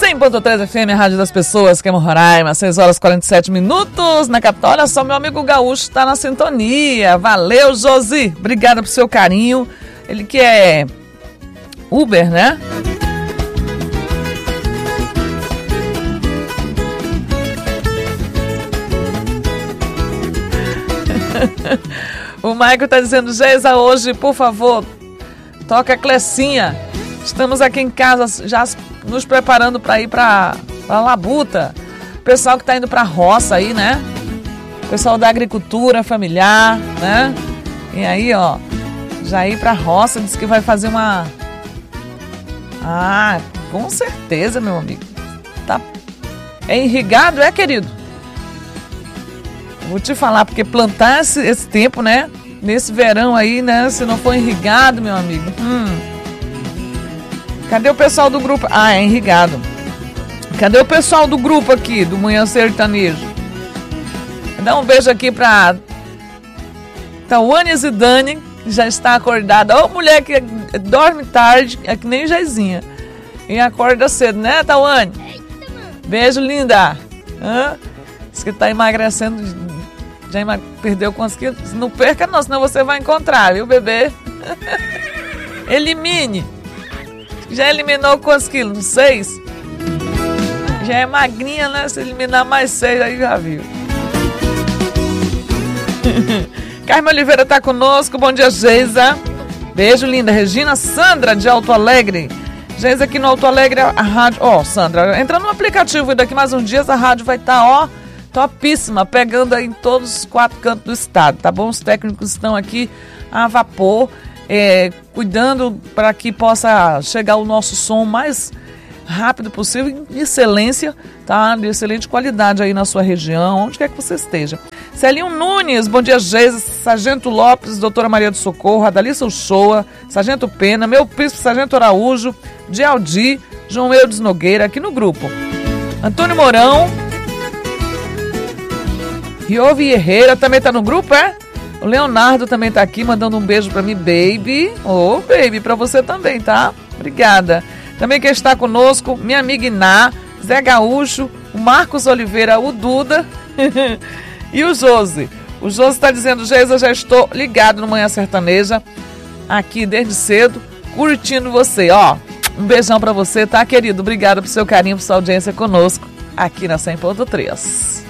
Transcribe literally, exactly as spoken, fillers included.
cem ponto três F M, a Rádio das Pessoas, que é Roraima, seis horas e quarenta e sete minutos na capital. Olha só, meu amigo Gaúcho está na sintonia. Valeu, Josi. Obrigada pro seu carinho. Ele que é Uber, né? O Maico tá dizendo, Geisa, hoje, por favor, toca a Clecinha. Estamos aqui em casa já nos preparando para ir para a Labuta. O pessoal que tá indo para a roça aí, né? O pessoal da agricultura familiar, né? E aí, ó, já ir para a roça, diz que vai fazer uma... Ah, com certeza, meu amigo. Tá... É irrigado, é, querido? Vou te falar, porque plantar esse, esse tempo, né? Nesse verão aí, né? Se não for irrigado, meu amigo. Hum. Cadê o pessoal do grupo? Ah, é irrigado. Cadê o pessoal do grupo aqui, do Manhã Sertanejo? Dá um beijo aqui pra Tawane Zidane, que já está acordada. Ô, mulher que dorme tarde, é que nem Jaizinha. E acorda cedo, né, Tawane? Beijo, linda. Hã? Diz que tá emagrecendo. Já emag... perdeu quantos quilos? Não perca não, senão você vai encontrar, viu, bebê? Elimine. Já eliminou quantos quilos? Seis? Já é magrinha, né? Se eliminar mais seis, aí já viu. Carmen Oliveira tá conosco. Bom dia, Geisa. Beijo, linda. Regina Sandra, de Alto Alegre. Geisa, aqui no Alto Alegre, a rádio... Ó, oh, Sandra, entra no aplicativo e daqui mais uns dias a rádio vai estar, tá, ó, topíssima, pegando aí em todos os quatro cantos do estado, tá bom? Os técnicos estão aqui a vapor, É, cuidando para que possa chegar o nosso som mais rápido possível, em excelência, tá? De excelente qualidade aí na sua região, onde quer que você esteja. Celinho Nunes, bom dia, Geisa. Sargento Lopes, doutora Maria do Socorro, Adalissa Uchoa, Sargento Pena, meu príncipe Sargento Araújo, Dialdi, João Eudes Nogueira, aqui no grupo. Antônio Mourão, Riovi Herrera, também tá no grupo, é? O Leonardo também tá aqui, mandando um beijo pra mim, baby. Ô, oh, baby, pra você também, tá? Obrigada. Também quem está conosco, minha amiga Iná, Zé Gaúcho, o Marcos Oliveira, o Duda e o Josi. O Josi tá dizendo, Geisa, já estou ligado no Manhã Sertaneja, aqui desde cedo, curtindo você. Ó, um beijão pra você, tá, querido? Obrigada pelo seu carinho, por sua audiência conosco, aqui na cem ponto três.